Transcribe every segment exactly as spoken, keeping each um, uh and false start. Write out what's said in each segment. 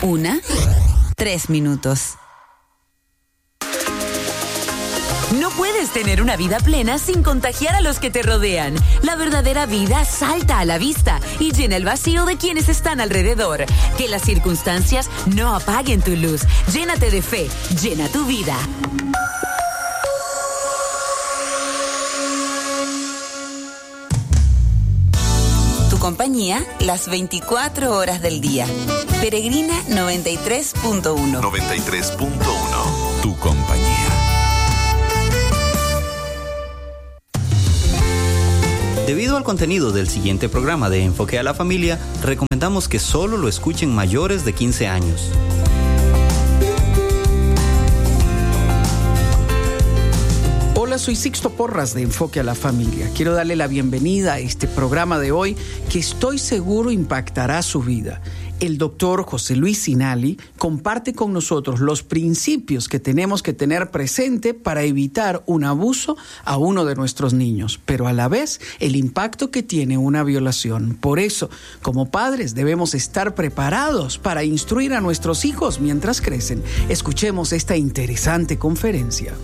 una, tres minutos. No puedes tener una vida plena sin contagiar a los que te rodean. La verdadera vida salta a la vista y llena el vacío de quienes están alrededor. Que las circunstancias no apaguen tu luz. Llénate de fe, llena tu vida. Tu compañía las veinticuatro horas del día. Peregrina noventa y tres punto uno. noventa y tres punto uno. Tu compañía. Debido al contenido del siguiente programa de Enfoque a la Familia, recomendamos que solo lo escuchen mayores de quince años. Hola, soy Sixto Porras de Enfoque a la Familia. Quiero darle la bienvenida a este programa de hoy que estoy seguro impactará su vida. El doctor José Luis Sinali comparte con nosotros los principios que tenemos que tener presente para evitar un abuso a uno de nuestros niños, pero a la vez el impacto que tiene una violación. Por eso, como padres, debemos estar preparados para instruir a nuestros hijos mientras crecen. Escuchemos esta interesante conferencia.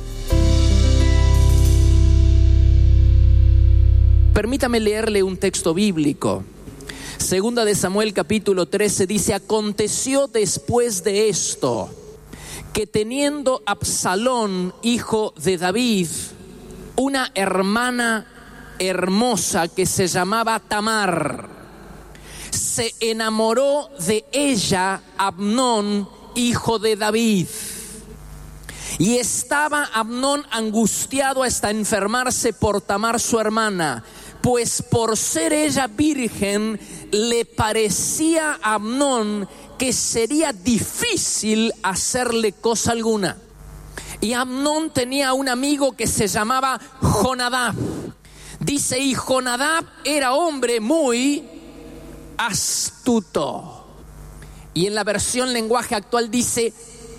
Permítame leerle un texto bíblico. Segunda de Samuel capítulo trece dice: aconteció después de esto, que teniendo Absalón, hijo de David, una hermana hermosa que se llamaba Tamar, se enamoró de ella Amnón, hijo de David. Y estaba Amnón angustiado hasta enfermarse por Tamar su hermana, pues por ser ella virgen le parecía a Amnón que sería difícil hacerle cosa alguna. Y Amnón tenía un amigo que se llamaba Jonadab. Dice, y Jonadab era hombre muy astuto. Y en la versión lenguaje actual dice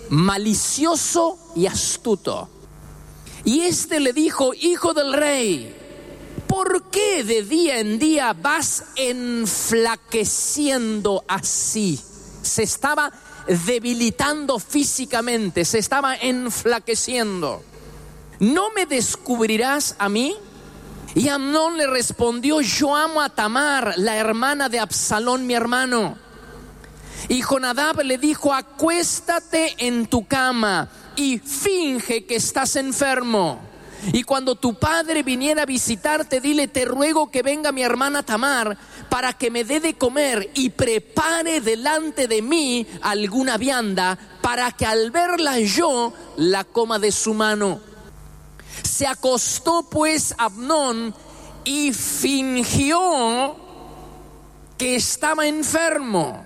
malicioso y astuto. Y este le dijo, hijo del rey, ¿por qué de día en día vas enflaqueciendo así? Se estaba debilitando físicamente, se estaba enflaqueciendo. ¿No me descubrirás a mí? Y Amnón le respondió, yo amo a Tamar, la hermana de Absalón, mi hermano. Y Jonadab le dijo, acuéstate en tu cama y finge que estás enfermo. Y cuando tu padre viniera a visitarte, dile, te ruego que venga mi hermana Tamar para que me dé de comer y prepare delante de mí alguna vianda para que al verla yo la coma de su mano. Se acostó pues Amnón y fingió que estaba enfermo.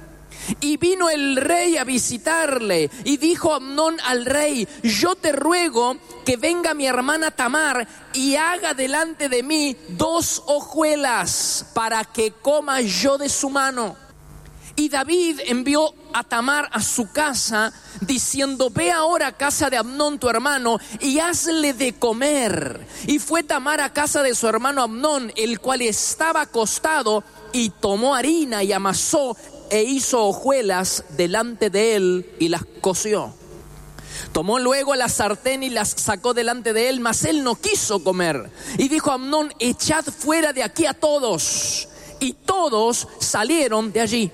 Y vino el rey a visitarle y dijo Amnón al rey, yo te ruego que venga mi hermana Tamar y haga delante de mí dos hojuelas para que coma yo de su mano. Y David envió a Tamar a su casa diciendo, ve ahora a casa de Amnón tu hermano y hazle de comer. Y fue Tamar a casa de su hermano Amnón, el cual estaba acostado, y tomó harina y amasó e hizo hojuelas delante de él y las coció. Tomó luego la sartén y las sacó delante de él, mas él no quiso comer. Y dijo a Amnón, echad fuera de aquí a todos. Y todos salieron de allí.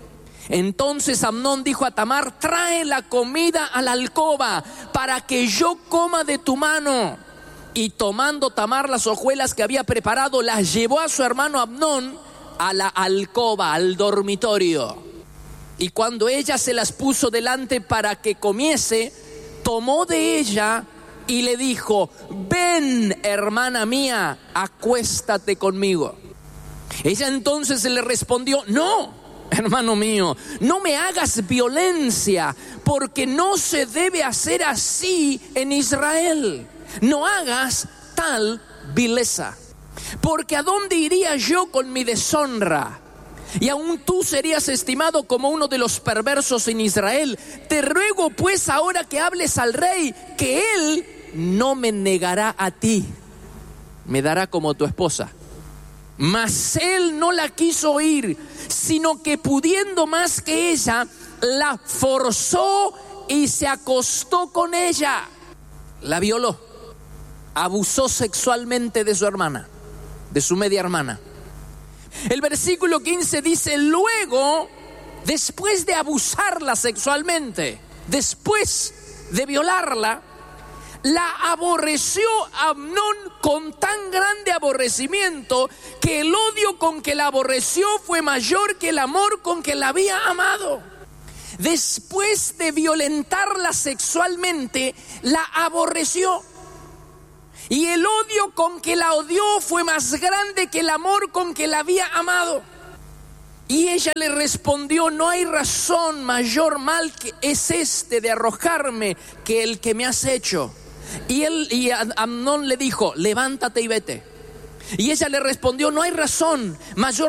Entonces Amnón dijo a Tamar, trae la comida a la alcoba para que yo coma de tu mano. Y tomando Tamar las hojuelas que había preparado, las llevó a su hermano Amnón a la alcoba, al dormitorio. Y cuando ella se las puso delante para que comiese, tomó de ella y le dijo, ven, hermana mía, acuéstate conmigo. Ella entonces le respondió, no, hermano mío, no me hagas violencia, porque no se debe hacer así en Israel. No hagas tal vileza. Porque ¿a dónde iría yo con mi deshonra? Y aún tú serías estimado como uno de los perversos en Israel. Te ruego pues ahora que hables al rey, que él no me negará a ti, me dará como tu esposa. Mas él no la quiso oír, sino que pudiendo más que ella, la forzó y se acostó con ella. La violó, abusó sexualmente de su hermana, de su media hermana. El versículo quince dice: luego, después de abusarla sexualmente, después de violarla, la aborreció Amnón con tan grande aborrecimiento que el odio con que la aborreció fue mayor que el amor con que la había amado. Después de violentarla sexualmente, la aborreció. Y el odio con que la odió fue más grande que el amor con que la había amado. Y ella le respondió: no hay razón, mayor mal que es este de arrojarme que el que me has hecho. Y él y Amnón le dijo: levántate y vete. Y ella le respondió: no hay razón, mayor